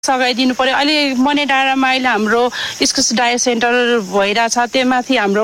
सघाइदिनु पर्यो। अहिले मने डाँडामा अहिले हाम्रो स्कुस डाय सेन्टर भइरहेछ, त्यहीमाथि हाम्रो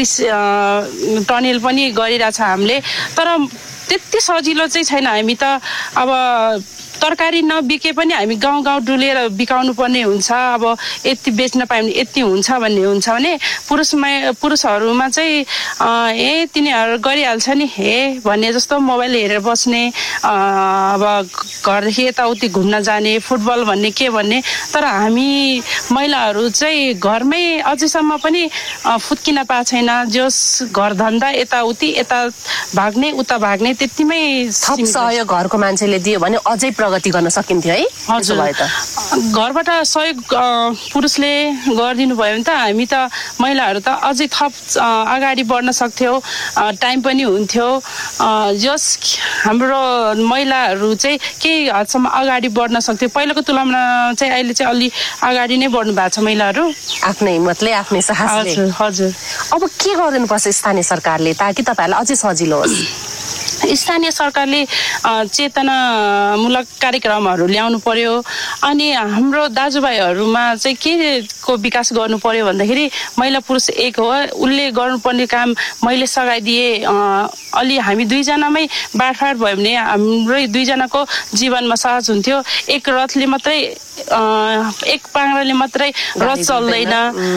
टनेल पनि गरिरहेछ हामीले। तर त्यति सजिलो चाहिँ छैन। हामी त अब तरकारी नबिके पनि हामी गाउँ गाउँ डुलेर बिकाउनु पर्ने हुन्छ। अब यति बेच्न पायो भने यति हुन्छ भन्ने हुन्छ भने पुरुषहरूमा चाहिँ तिनीहरू गरिहाल्छ नि भन्ने जस्तो मोबाइल हेरेर बस्ने, अब घरदेखि यताउति घुम्न जाने, फुटबल भन्ने के भन्ने। तर हामी महिलाहरू चाहिँ घरमै अझैसम्म पनि फुत्किन पाएको छैन। जस घरधन्दा यताउति, यता भाग्ने उता भाग्ने, त्यतिमै थप सहयोग घरको मान्छेले दियो भने अझै प्रगति गर्न सकिन्थ्यो है। हजुर, घरबाट सहयोग पुरुषले गरिदिनु भयो भने त हामी त महिलाहरू त अझै थप अगाडि बढ्न सक्थ्यौँ, टाइम पनि हुन्थ्यो। जस हाम्रो महिलाहरू चाहिँ केही हदसम्म अगाडि बढ्न सक्थ्यो। पहिलाको तुलनामा चाहिँ अहिले चाहिँ अलि अगाडि नै बढ्नु भएको छ महिलाहरू आफ्नै हिम्मतले, आफ्नै साहसले। हजुर। अब के गरिदिनुपर्छ स्थानीय सरकारले ताकि तपाईँहरूलाई अझै सजिलो होस्? स्थानीय सरकारले चेतनामूलक कार्यक्रमहरू ल्याउनु पर्यो। अनि हाम्रो दाजुभाइहरूमा चाहिँ के को विकास गर्नु पर्यो भन्दाखेरि महिला पुरुष एक हो, उसले गर्नुपर्ने काम मैले सघाइदिए अलि हामी दुईजनामै बाँडफाँड भयो भने हाम्रै दुईजनाको जीवनमा सहज हुन्थ्यो। एक रथले मात्रै, एक पाङ्ग्राले मात्रै रथ चल्दैन।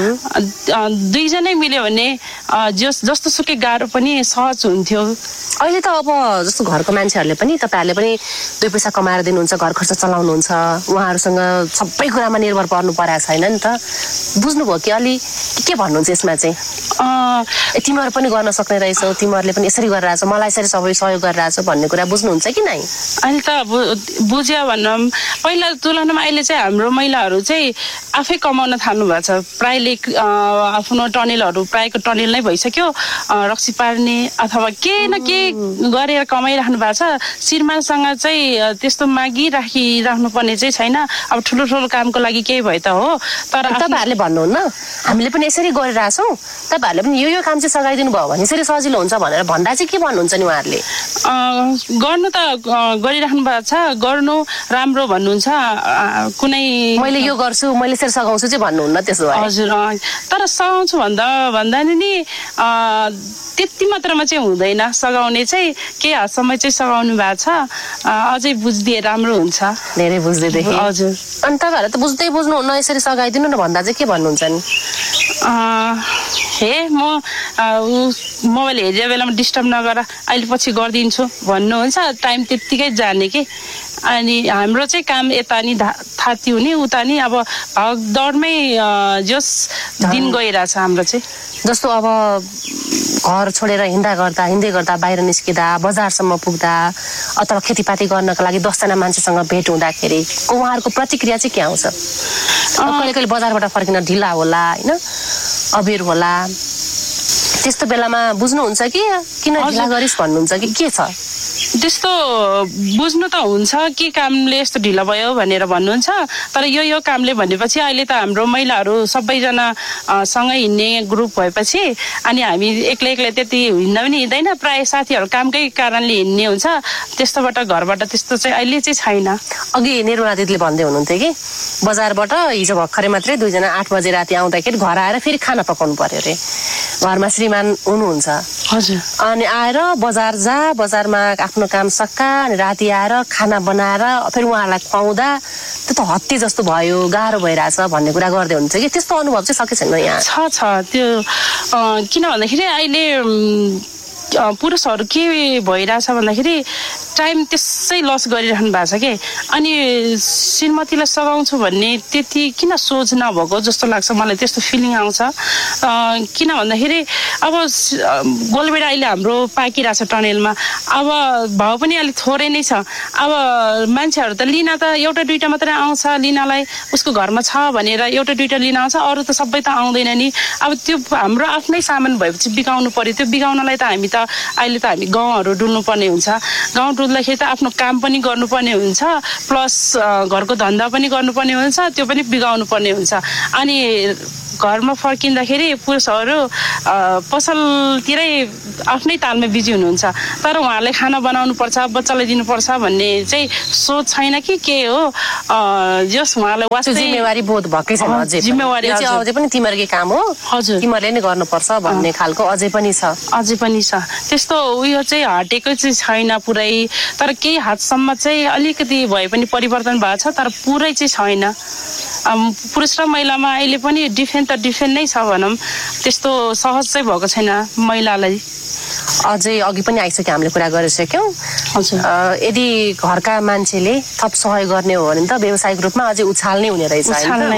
दुईजनै मिल्यो भने जस्तो सुकै गाह्रो पनि सहज हुन्थ्यो। अहिले त अब जस्तो घरको मान्छेहरूले पनि तपाईँहरूले पनि 2 पैसा कमाएर दिनुहुन्छ, घर खर्च चलाउनुहुन्छ, उहाँहरूसँग सबै कुरामा निर्भर पर्नु परेको छैन नि त। बुझ्नुभयो कि अलि के भन्नुहुन्छ यसमा चाहिँ? तिमीहरू पनि गर्न सक्ने रहेछौ, तिमीहरूले पनि यसरी गरिरहेछौ, मलाई यसरी सबै सहयोग गरिरहेछौ भन्ने कुरा बुझ्नुहुन्छ कि नै? अहिले त बुझ्यो भनौँ। पहिला तुलनामा अहिले चाहिँ हाम्रो महिलाहरू चाहिँ आफै कमाउन थाल्नु भएको छ। प्रायले आफ्नो टनेलहरू, प्रायको टनेल नै भइसक्यो, रक्सी पार्ने अथवा के न के गरेर कमाइराख्नु भएको छ। श्रीमानसँग चाहिँ त्यस्तो मागिराख्नु पर्ने चाहिँ छैन। अब ठुलो ठुलो कामको लागि केही भयो त हो। तर तपाईँहरूले भन्नुहुन्न हामीले पनि यसरी गरिरहेछौँ, तपाईँहरूले पनि यो काम चाहिँ सघाइदिनु भयो भने यसरी सजिलो हुन्छ भनेर भन्दा चाहिँ के भन्नुहुन्छ नि उहाँहरूले? गर्नु त गरिराख्नु भएको छ, गर्नु राम्रो भन्नुहुन्छ। कुनै मैले यो गर्छु, मैले यसरी सघाउँछु चाहिँ भन्नुहुन्न त्यसो भए? हजुर, तर सघाउँछु भन्दा नि त्यति मात्रामा चाहिँ हुँदैन। सघाउने चाहिँ केही हदसम्म चाहिँ सघाउनु भएको छ। अझै बुझिदिए राम्रो हुन्छ। धेरै बुझ्दैदेखि। हजुर। अनि तपाईँहरूले त बुझ्दै बुझ्नुहुन्न, यसरी सघाइदिनु न भन्दा चाहिँ के भन्नुहुन्छ नि? म मोबाइल हेरेर बेलामा डिस्टर्ब नगर, अहिले पछि गरिदिन्छु भन्नुहुन्छ। टाइम त्यत्तिकै जाने कि। अनि हाम्रो चाहिँ काम यता नि थाती हुने, उता नि अब भागदौडमै जस दिन गइरहेछ हाम्रो चाहिँ। जस्तो अब घर छोडेर हिँड्दै गर्दा बाहिर निस्किँदा, बजारसम्म पुग्दा अथवा खेतीपाती गर्नको लागि 10 जना मान्छेसँग भेट हुँदाखेरि उहाँहरूको प्रतिक्रिया चाहिँ के आउँछ? कहिले कहिले बजारबाट फर्किन ढिला होला, होइन, अबेर होला, त्यस्तो बेलामा बुझ्नुहुन्छ कि किन ढिला गरिस् भन्नुहुन्छ कि के छ? त्यस्तो बुझ्नु त हुन्छ के कामले यस्तो ढिला भयो भनेर भन्नुहुन्छ। तर यो कामले भनेपछि अहिले त हाम्रो महिलाहरू सबैजना सँगै हिँड्ने ग्रुप भएपछि अनि हामी एक्लै त्यति हिँड्न पनि हिँड्दैन। प्रायः साथीहरू कामकै कारणले हिँड्ने हुन्छ। त्यस्तोबाट घरबाट त्यस्तो चाहिँ अहिले चाहिँ छैन। अघि निर्मला दिदीले भन्दै हुनुहुन्थ्यो कि बजारबाट हिजो भर्खरै मात्रै 2 जना 8 बजे राति आउँदाखेरि घर आएर फेरि खाना पकाउनु पर्यो अरे। घरमा श्रीमान हुनुहुन्छ। हजुर। अनि आएर बजारमा आफ्नो काम सक्का, अनि राति आएर खाना बनाएर फेरि उहाँलाई खुवाउँदा त्यो त हत्ती जस्तो भयो, गाह्रो भइरहेछ भन्ने कुरा गर्दै हुनुहुन्छ कि त्यस्तो अनुभव चाहिँ सके छैन यहाँ? छ त्यो किन भन्दाखेरि अहिले पुरुषहरू के भइरहेछ भन्दाखेरि टाइम त्यसै लस गरिराख्नु भएको छ कि। अनि श्रीमतीलाई सघाउँछु भन्ने त्यति किन सोच नभएको जस्तो लाग्छ मलाई, त्यस्तो फिलिङ आउँछ। किन भन्दाखेरि अब गोलबेडा अहिले हाम्रो पाकिरहेछ टनेलमा, अब भाउ पनि अलिक थोरै नै छ। अब मान्छेहरू त लिन त एउटा दुईटा मात्रै आउँछ लिनलाई, उसको घरमा छ भनेर एउटा दुईटा लिन आउँछ, अरू त सबै त आउँदैन नि। अब त्यो हाम्रो आफ्नै सामान भएपछि बिगाउनु पर्यो। त्यो बिगाउनलाई त हामी त अहिले त हामी गाउँहरू डुल्नु पर्ने हुन्छ। गाउँ डुल्दाखेरि त आफ्नो काम पनि गर्नुपर्ने हुन्छ, प्लस घरको धन्दा पनि गर्नुपर्ने हुन्छ, त्यो पनि बिगाउनु पर्ने हुन्छ। अनि घरमा फर्किँदाखेरि पुरुषहरू पसलतिरै आफ्नै तालमा बिजी हुनुहुन्छ, तर उहाँले खाना बनाउनु पर्छ, बच्चालाई दिनुपर्छ भन्ने चाहिँ सोच छैन कि के हो। जस उहाँलाई वास्तै जिम्मेवारी बोध भएकै छैन, अझै जिम्मेवारी अझै पनि तिमीहरूकै काम हो, हजुर तिमीहरूले नै गर्नुपर्छ भन्ने खालको अझै पनि छ। त्यस्तो उयो चाहिँ हटेको चाहिँ छैन पुरै, तर केही हदसम्म चाहिँ अलिकति भए पनि परिवर्तन भएको छ, तर पुरै चाहिँ छैन। पुरुष र महिलामा अहिले पनि डिफरेन्ट नै छ भनौँ, त्यस्तो सहज चाहिँ भएको छैन महिलालाई। अझै अघि पनि आइसक्यो, हामीले कुरा गरिसक्यौँ। हजुर, यदि घरका मान्छेले थप सहयोग गर्ने हो भने त व्यावसायिक रूपमा अझै उछाल नै हुने रहेछ।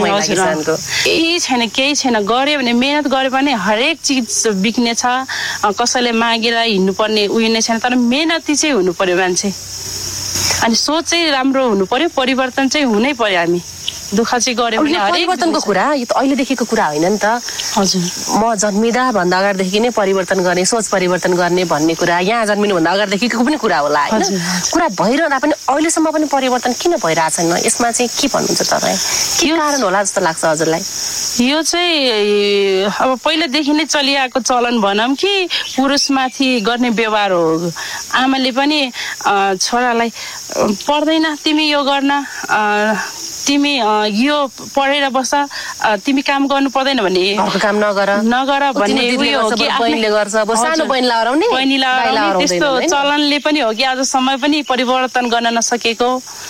केही छैन गऱ्यो भने, मेहनत गऱ्यो भने हरेक चिज बिक्ने छ। कसैले मागेर हिँड्नुपर्ने उयो नै छैन, तर मेहनती चाहिँ हुनु पर्यो मान्छे, अनि सोच चाहिँ राम्रो हुनु पर्यो, परिवर्तन चाहिँ हुनै पर्यो। हामी दुःख चाहिँ गऱ्यो भने परिवर्तनको कुरा यो त अहिलेदेखिको कुरा होइन नि त। हजुर, म जन्मिँदा भन्दा अगाडिदेखि नै परिवर्तन गर्ने, सोच परिवर्तन गर्ने भन्ने कुरा यहाँ जन्मिनुभन्दा अगाडिदेखिको पनि कुरा होला होइन। कुरा भइरहँदा पनि अहिलेसम्म पनि परिवर्तन किन भइरहेको छैन, यसमा चाहिँ के भन्नुहुन्छ तपाईँ? के कारण होला जस्तो लाग्छ हजुरलाई? यो चाहिँ अब पहिलादेखि नै चलिआएको चलन भनौँ कि पुरुषमाथि गर्ने व्यवहार हो। आमाले पनि छोरालाई पर्दैन तिमी यो गर्न, तिमी यो पढेर बस, तिमी काम गर्नु पर्दैन भने, काम नगर भन्ने उयो हो कि बहिनीले गर्छ, अब सानो बहिनीलाई हराउने, त्यस्तो चलनले पनि हो कि आजसम्म पनि परिवर्तन गर्न नसकेको।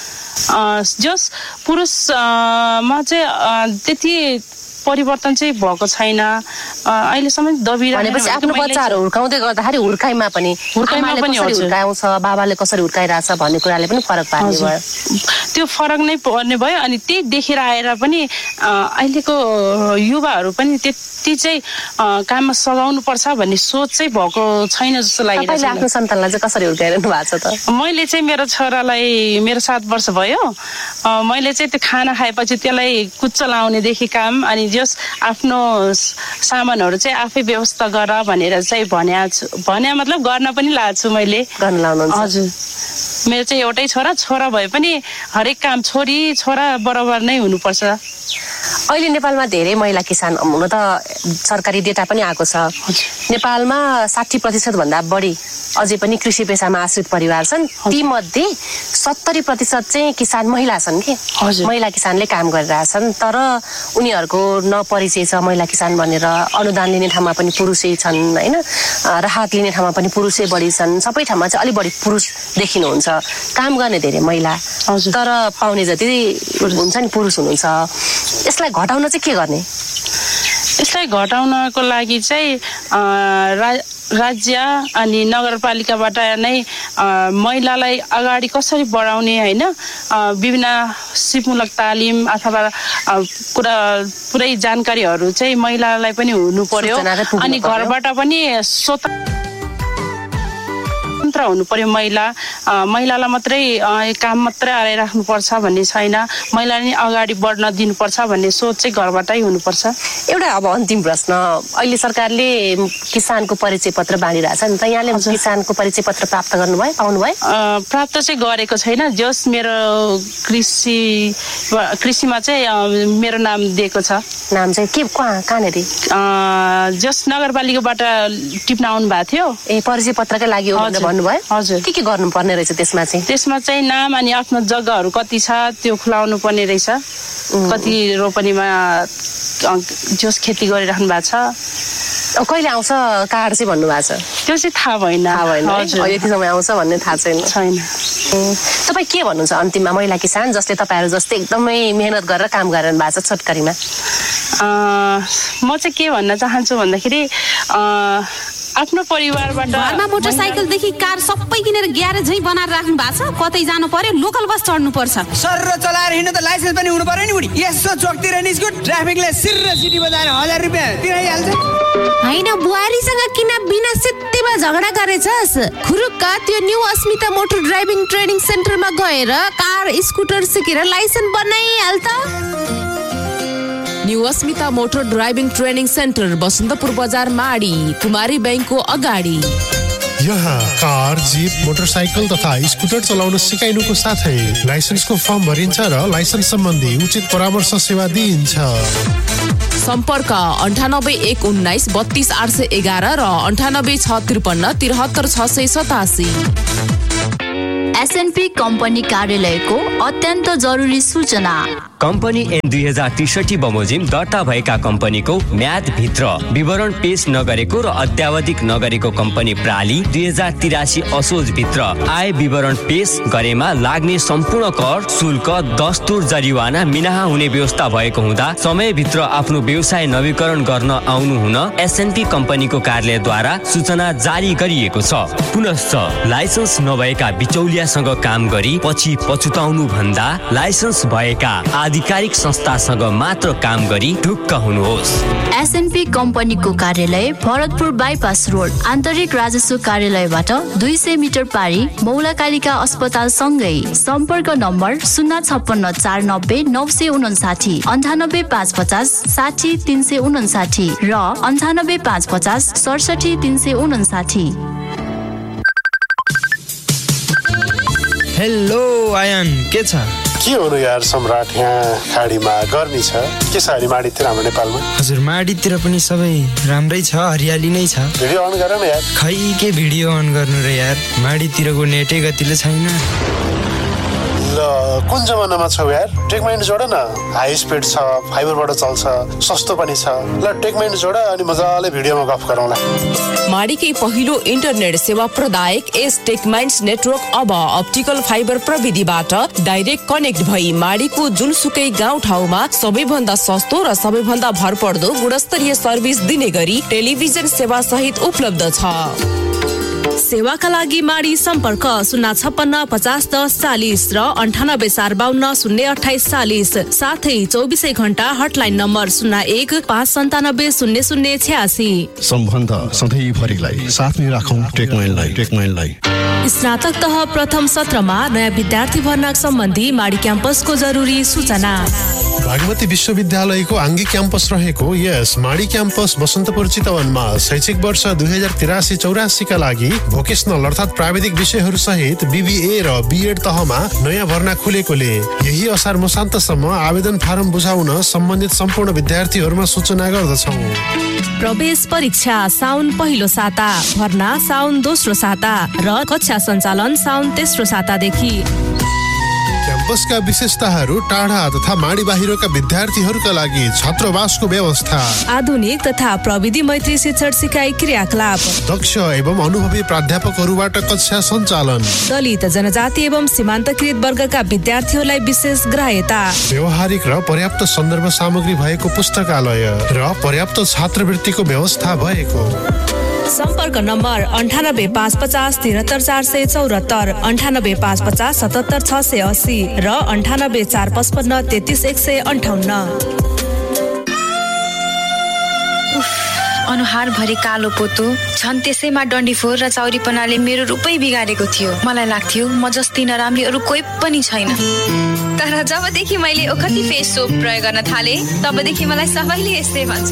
जस पुरुषमा चाहिँ त्यति परिवर्तन चाहिँ भएको छैन अहिलेसम्म। भनेपछि आफ्नो बच्चाहरू हुर्काउँदै गर्दाखेरि हुर्काइमा पनि हुर्काउँछ, बाबाले कसरी हुर्काइरहेछ भन्ने कुराले पनि फरक पार्ने भयो। त्यो फरक नै पर्ने भयो। अनि त्यही देखेर आएर पनि अहिलेको युवाहरू पनि त्यति चाहिँ काममा सघाउनु पर्छ भन्ने सोच चाहिँ भएको छैन जस्तो लागिरहेको छ। आफ्नो सन्तानलाई चाहिँ कसरी हुर्काइरहनु भएको छ त? मैले चाहिँ मेरो छोरालाई, मेरो 7 वर्ष भयो, मैले चाहिँ त्यो खाना खाएपछि त्यसलाई कुच्चो लाउनेदेखि काम, अनि जस आफ्नो सामानहरू चाहिँ आफै व्यवस्था गर भनेर चाहिँ भने मतलब गर्न पनि लागेको छु मैले। गर्न लाउनुहुन्छ? हजुर, मेरो चाहिँ एउटै छोरा भए पनि हरेक काम छोरा बराबर नै हुनुपर्छ। अहिले नेपालमा धेरै महिला किसान, हुन त सरकारी डेटा पनि आएको छ, नेपालमा 60% भन्दा बढी अझै पनि कृषि पेसामा आश्रित परिवार छन्। ती मध्ये 70% चाहिँ किसान महिला छन् कि महिला किसानले काम गरिरहेछन्, तर उनीहरूको नपरिचय छ महिला किसान भनेर। अनुदान लिने ठाउँमा पनि पुरुषै छन् होइन, राहत लिने ठाउँमा पनि पुरुषै बढी छन्, सबै ठाउँमा चाहिँ अलिक बढी पुरुष देखिनुहुन्छ। काम गर्ने धेरै महिला, तर पाउने जति हुन्छ नि पुरुष हुनुहुन्छ। यसलाई घटाउन चाहिँ के गर्ने? यसलाई घटाउनको लागि चाहिँ राज्य अनि नगरपालिकाबाट नै महिलालाई अगाडि कसरी बढाउने होइन, विभिन्न सिपमूलक तालिम अथवा पुरै जानकारीहरू चाहिँ महिलालाई पनि हुनु पर्यो। अनि घरबाट पनि स्वतन्त्र हुनु पर्यो। महिलालाई मात्रै काम मात्रै आइराख्नुपर्छ भन्ने छैन, महिलाले अगाडि बढ्न दिनुपर्छ भन्ने सोच चाहिँ घरबाटै हुनुपर्छ। एउटा अब अन्तिम प्रश्न, अहिले सरकारले किसानको परिचय पत्र बाँडिरहेछ नि त, यहाँले किसानको परिचय पत्र प्राप्त गर्नुभयो, पाउनुभयो? प्राप्त चाहिँ गरेको छैन। जस मेरो कृषिमा चाहिँ मेरो नाम दिएको छ। नाम चाहिँ के कहाँनिर? जस नगरपालिकाबाट टिप्न आउनु भएको थियो। ए, परिचय पत्रकै लागि हो भनेर भन्नुभयो? हजुर। के गर्नुपर्ने रहेछ त्यसमा चाहिँ? त्यसमा चाहिँ नाम अनि आफ्नो जग्गाहरू कति छ त्यो खुलाउनु पर्ने रहेछ, कति रोपनीमा जस खेती गरिराख्नु भएको छ। कहिले आउँछ कार्ड चाहिँ भन्नुभएको छ? त्यो चाहिँ थाहा भएन। यति समय आउँछ भन्ने थाहा छैन। तपाईँ के भन्नुहुन्छ अन्तिममा महिला किसान जसले तपाईँहरू जस्तै एकदमै मेहनत गरेर काम गरिरहनु भएको छ छोटकरीमा? म चाहिँ के भन्न चाहन्छु भन्दाखेरि आफ्नो परिवारबाट घरमा मोटरसाइकलदेखि कार सबै किनेर ग्यारेज झै बनाएर राख्नु भएको छ। कतै जानु पर्यो लोकल बस चढ्नु पर्छ। सर चलाएर हिँड्नु त लाइसेन्स पनि हुनु पर्यो नि बुढी। यसो चोकतिर निस्क्यो ट्राफिकले सिर्र सिटी बजाएर 1000 रुपैयाँ तिराइहाल्छ। हैन, बुहारीसँग किन बिना सित्तैमा झगडा गरेछस्? खुरुक्क त्यो न्यू अस्मिता मोटर ड्राइभिङ ट्रेनिङ सेन्टरमा गएर कार स्कुटर सिकेर लाइसेन्स बनाइहाल त। न्यू अस्मिता motor driving training centre Basantapur बजार माडी, कुमारी बैंकको अगाडि। यहाँ कार, जीप, मोटरसाइकल तथा स्कुटर चलाउन सिकाइनुको साथै लाइसेन्सको फर्म भरिन्छ र लाइसेन्स सम्बन्धी उचित परामर्श सेवा दिइन्छ। सम्पर्क 9819 32 811 र 98 653 73 687। एसएनपी कम्पनी कार्यालयको अत्यन्त जरुरी सूचना। कम्पनी एन 2063 बमोजिम दर्ता भएका कम्पनीको म्याद भित्र विवरण पेश नगरेको र अत्यावधिक नगरेको कम्पनी प्राली 2083 असोज भित्र आय विवरण पेश गरेमा लाग्ने सम्पूर्ण कर शुल्क दस्तुर जरिवाना मिनाहा हुने व्यवस्था भएको हुँदा समयभित्र आफ्नो व्यवसाय नवीकरण गर्न आउनु हुन एसएनपी कम्पनीको कार्यालयद्वारा सूचना जारी गरिएको छ। पुनश्च लाइसेन्स नभएका बिचौलियासँग काम गरी पछि पछुताउनु भन्दा लाइसेन्स भएका आधिकारिक संस्थासँग मात्र काम गरी ढुक्क हुनुहोस्। एसएनपी कम्पनीको कार्यालय भरतपुर बाइपास रोड आन्तरिक राजस्व कार्यालयबाट 200 मिटर पारी मौलाकालिका अस्पताल सँगै। सम्पर्क नम्बर 056 490 959 98 550 60 359 र 98 550 67 359। हेलो आयन, के छ? के हुनु यार सम्राट, यहाँ खाडीमा गर्मी छ के छ अहिले माडीतिर हाम्रो नेपालमा? हजुर, माडीतिर पनि सबै राम्रै छ, हरियाली नै छ। भिडियो अन गर न यार। खै के भिडियो अन गर्नु र यार, माडीतिरको नेटै गतिले छैन। ल कुन जमानामा छौ यार? टेकमाइन्ड जोड न, हाई स्पिड छ, फाइबरबाट चल्छ, सस्तो पनि छ। ल टेकमाइन्ड जोड अनि मजाले भिडियोमा गफ गरौँला। माडीकै पहिलो इन्टरनेट सेवा प्रदायक एस टेकमाइन्ड्स नेटवर्क अब अप्टिकल फाइबर प्रविधिबाट डाइरेक्ट कनेक्ट भई माडीको जुनसुकै गाउँ ठाउँमा सबैभन्दा सस्तो र सबैभन्दा भरपर्दो गुणस्तरीय सर्भिस दिने गरी टेलिभिजन सेवा सहित उपलब्ध छ। सेवाका लागि माडी सम्पर्क 056 50 10 40 र 98 452 028 40। साथै 24 घण्टा हटलाइन नम्बर 01 597 00 86। सम्बन्ध सधैँभरिलाई साथमै राखौं टेकमाइन्डलाई। स्नातक तह प्रथम सत्रमा नयाँ विद्यार्थी भर्ना सम्बन्धी माडी क्याम्पसको जरुरी सूचना। भागमती विश्वविद्यालयको आङ्गी क्याम्पस रहेको यस माडी क्याम्पस बसन्तपुर चितवनमा शैक्षिक वर्ष 2083-84 का लागि भोकेसनल अर्थात् प्राविधिक विषयहरू सहित बीबीए र बीएड तहमा नयाँ भर्ना खुलेकोले यही असार मसान्तसम्म आवेदन फारम बुझाउन सम्बन्धित सम्पूर्ण विद्यार्थीहरूमा सूचना गर्दछौँ। प्रवेश परीक्षा साउन पहिलो साता, भर्ना साउन दोस्रो साता र कक्षा सञ्चालन साउन तेस्रो सातादेखि। क्याम्पसका विशेषताहरू टाढा तथा माडी बाहिरका विद्यार्थीहरूका लागि छात्रावासको व्यवस्था, आधुनिक तथा प्रविधि मैत्री शिक्षण सिकाइ क्रियाकलाप, दक्ष एवं अनुभवी प्राध्यापकहरूबाट कक्षा सञ्चालन, दलित जनजाति एवं सीमान्तकृत वर्गका विद्यार्थीहरूलाई विशेष ग्राह्यता, व्यवहारिक र पर्याप्त सन्दर्भ सामग्री भएको पुस्तकालय र पर्याप्त छात्रवृत्तिको व्यवस्था भएको। सम्पर्क नम्बर 98 550 73 474, 98 550 77 680 र 98 455 33 158। अनुहार भरि कालो पोतो छन्, त्यसैमा डन्डीफोर र चौरीपनाले मेरो रूपै बिगारेको थियो। मलाई लाग्थ्यो म जस्तै नराम्री अरू कोही पनि छैन। तर जबदेखि मैले ओखती फेस सोप प्रयोग गर्न थाले तबदेखि मलाई सबैले यस्तै भन्छ।